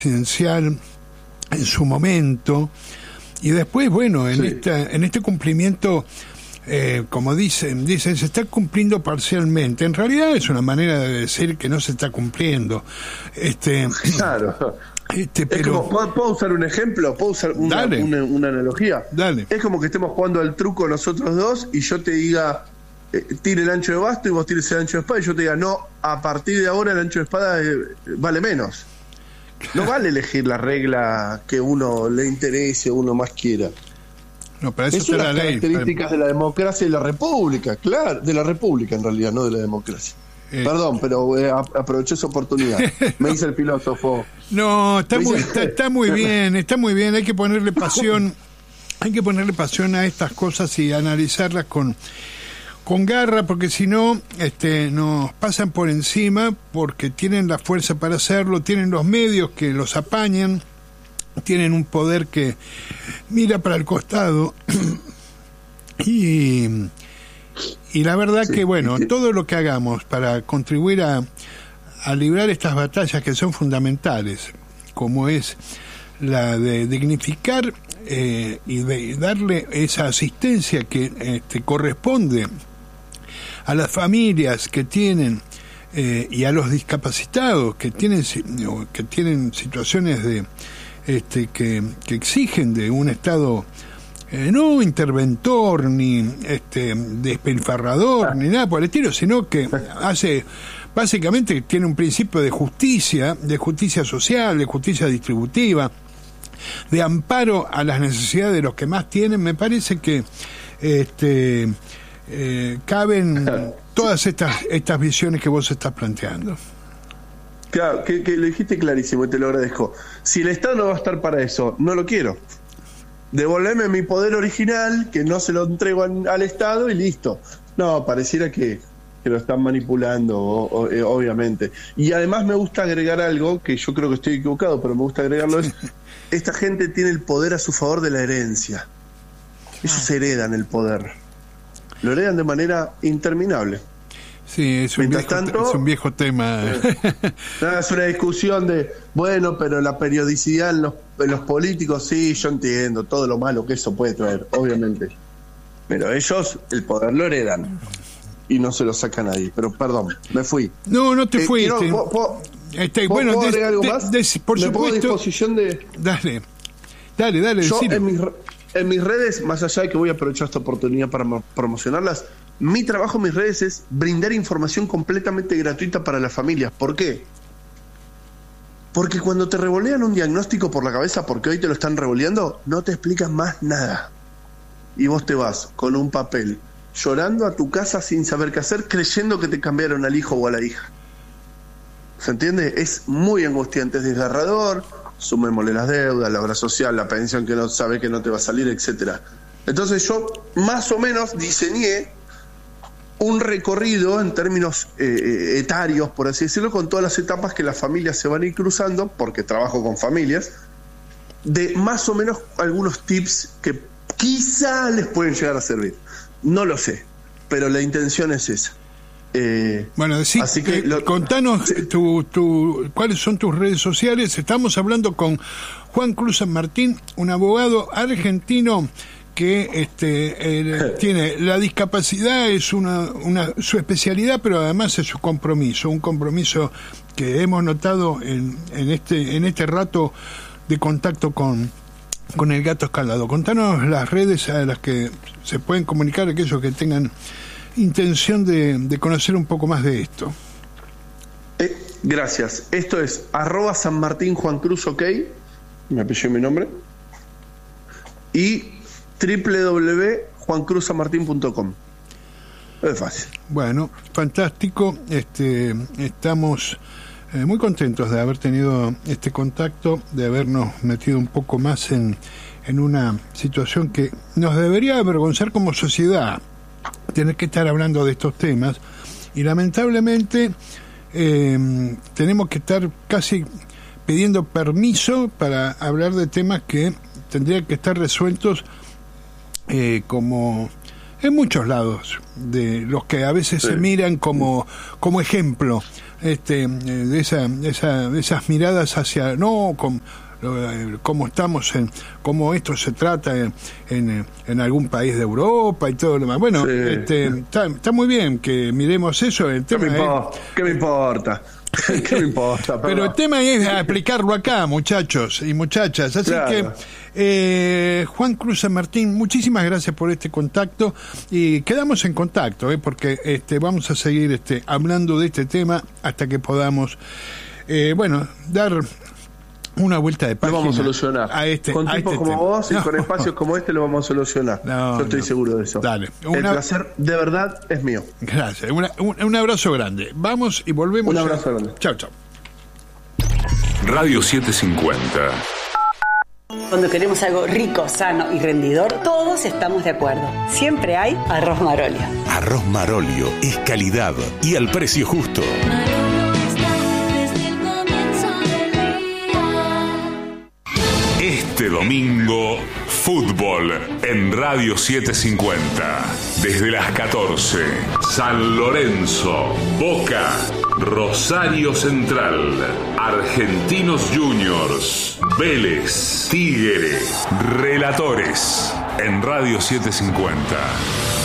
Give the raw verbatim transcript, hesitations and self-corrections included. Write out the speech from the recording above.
presidencial en su momento, y después, bueno, en, sí. esta, en este cumplimiento, eh, como dicen, dicen, se está cumpliendo parcialmente. En realidad es una manera de decir que no se está cumpliendo. Este, claro. Este, pero... Es como, ¿puedo, ¿puedo usar un ejemplo? ¿Puedo usar una, una, una analogía? Dale. Es como que estemos jugando al truco nosotros dos y yo te diga, eh, tire el ancho de basto y vos tires el ancho de espada, y yo te diga, no, a partir de ahora el ancho de espada eh, vale menos. No vale elegir la regla que uno le interese o uno más quiera. No, pero eso es una de las características para... de la democracia y la república, claro, de la república en realidad, no de la democracia. Eh, Perdón, pero eh, aproveché esa oportunidad. Me dice el filósofo. No, está muy, está, está muy bien, está muy bien. Hay que ponerle pasión, hay que ponerle pasión a estas cosas y analizarlas con, con garra, porque si no, este, nos pasan por encima, porque tienen la fuerza para hacerlo, tienen los medios que los apañan, tienen un poder que mira para el costado y... Y la verdad sí, que, bueno, sí. todo lo que hagamos para contribuir a, a librar estas batallas que son fundamentales, como es la de dignificar eh, y de darle esa asistencia que este, corresponde a las familias que tienen eh, y a los discapacitados que tienen que tienen situaciones de este, que, que exigen de un Estado Eh, no interventor, ni este despilfarrador, ah. ni nada por el estilo, sino que hace, básicamente tiene un principio de justicia, de justicia social, de justicia distributiva, de amparo a las necesidades de los que más tienen. Me parece que este eh, caben todas estas estas visiones que vos estás planteando. Claro, que, que lo dijiste clarísimo y te lo agradezco. Si el Estado no va a estar para eso, no lo quiero. Devolverme mi poder original, que no se lo entrego al, al Estado y listo. No, pareciera que, que lo están manipulando, o, o, eh, obviamente. Y además me gusta agregar algo, que yo creo que estoy equivocado, pero me gusta agregarlo, es, esta gente tiene el poder a su favor de la herencia. Ellos heredan el poder. Lo heredan de manera interminable. Sí, es un, viejo, tanto, es un viejo tema. Eh, es una discusión de, bueno, pero la periodicidad en los, en los políticos, sí, yo entiendo todo lo malo que eso puede traer, obviamente. Pero ellos el poder lo heredan y no se lo saca a nadie. Pero perdón, me fui. No, no te eh, fuiste. ¿puedo, puedo, este, ¿puedo, bueno, ¿puedo agregar algo de, más? De, de, por ¿Me supuesto. pongo a disposición de...? Dale, dale, dale. Yo en mis, en mis redes, más allá de que voy a aprovechar esta oportunidad para promocionarlas, mi trabajo en mis redes es brindar información completamente gratuita para las familias. ¿Por qué? Porque cuando te revolean un diagnóstico por la cabeza, porque hoy te lo están revoleando, no te explican más nada. Y vos te vas con un papel, llorando a tu casa sin saber qué hacer, creyendo que te cambiaron al hijo o a la hija. ¿Se entiende? Es muy angustiante, es desgarrador. Sumémosle las deudas, la obra social, la pensión que no sabe que no te va a salir, etcétera. Entonces yo más o menos diseñé un recorrido en términos eh, etarios, por así decirlo, con todas las etapas que las familias se van a ir cruzando, porque trabajo con familias, de más o menos algunos tips que quizá les pueden llegar a servir. No lo sé, pero la intención es esa. Eh, bueno, decí, así que eh, lo, contanos sí. tu, tu, cuáles son tus redes sociales. Estamos hablando con Juan Cruz San Martín, un abogado argentino que este eh, tiene la discapacidad, es una, una su especialidad, pero además es su compromiso, un compromiso que hemos notado en, en este en este rato de contacto con con el Gato Escalado. Contanos las redes a las que se pueden comunicar aquellos que tengan intención de, de conocer un poco más de esto. Eh, gracias. Esto es arroba San Martín Juan Cruz, ok, me apellido mi nombre, y doble u doble u doble u punto juan cruz san martín punto com. Es fácil. Bueno, fantástico. Este, estamos eh, muy contentos de haber tenido este contacto, de habernos metido un poco más en, en una situación que nos debería avergonzar como sociedad, tener que estar hablando de estos temas, y lamentablemente eh, tenemos que estar casi pidiendo permiso para hablar de temas que tendrían que estar resueltos Eh, como en muchos lados, de los que a veces sí. se miran como, como ejemplo. este, de, esa, esa, de esas miradas hacia, no, con, cómo estamos en, cómo esto se trata en, en, en algún país de Europa y todo lo demás. Bueno, sí. este, está, está muy bien que miremos eso. El tema ¿Qué me importa? es, ¿Qué me importa? ¿Qué me importa? Pero el tema es aplicarlo acá, muchachos y muchachas. Así claro. que, eh, Juan Cruz San Martín, muchísimas gracias por este contacto y quedamos en contacto, eh, porque este, vamos a seguir este, hablando de este tema hasta que podamos, eh, bueno, dar una vuelta de página. Lo vamos a solucionar. A este, con a tipos este como tema. vos y no. con espacios como este lo vamos a solucionar. No, Yo estoy no. seguro de eso. Dale. Una... El placer de verdad es mío. Gracias. Una, un, un abrazo grande. Vamos y volvemos. Un abrazo a... grande. Chao, chao. Radio setecientos cincuenta. Cuando queremos algo rico, sano y rendidor, todos estamos de acuerdo. Siempre hay Arroz Marolio. Arroz Marolio es calidad y al precio justo. Este domingo, fútbol en Radio setecientos cincuenta. Desde las catorce, San Lorenzo, Boca, Rosario Central, Argentinos Juniors, Vélez, Tigre, Relatores en Radio setecientos cincuenta.